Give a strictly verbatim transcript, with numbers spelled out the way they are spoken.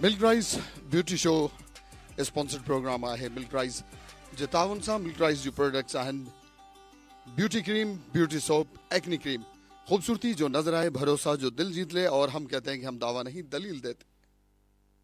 Milk rice beauty show sponsored programme आहे। Milk rice जे ताउन सां मिल्क राइस जो प्रोडक्ट्स आहिनि beauty cream, beauty soap, acne cream. खूबसूरती जो नजर आए, भरोसा जो दिल जीत ले, और हम कहते हैं कि हम दावा नहीं दलील देते।